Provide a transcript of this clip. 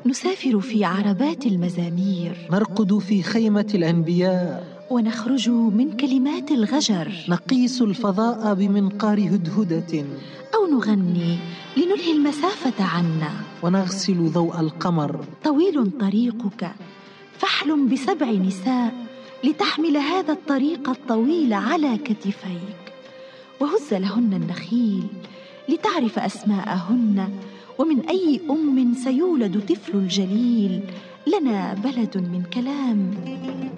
نسافر في عربات المزامير، نرقد في خيمة الأنبياء، ونخرج من كلمات الغجر، نقيس الفضاء بمنقار هدهدة، أو نغني لنلهي المسافة عنا، ونغسل ضوء القمر. طويل طريقك، فاحلم ب7 نساء لتحمل هذا الطريق الطويل على كتفيك، وهز لهن النخيل لتعرف أسماءهن، ومن أي سيولد طفل الجليل، لنا بلد من كلام.